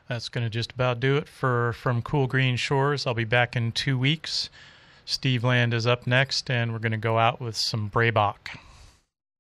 That's going to just about do it for From Cool Green Shores. I'll be back in 2 weeks. Steve Land is up next, and we're going to go out with some Braybach.